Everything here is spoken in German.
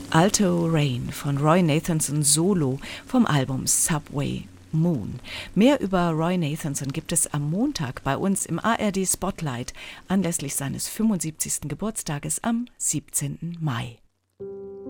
Alto Rain von Roy Nathanson solo vom Album Subway Moon. Mehr über Roy Nathanson gibt es am Montag bei uns im ARD Spotlight anlässlich seines 75. Geburtstages am 17. Mai.